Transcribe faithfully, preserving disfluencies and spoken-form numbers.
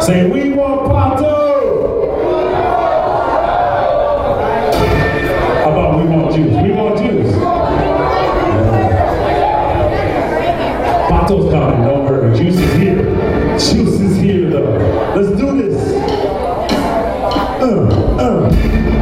Say, we want Pato. How about we want juice? We want juice. Pato's coming, don't worry. Juice is here. Juice is here, though. Let's do this. Uh, uh.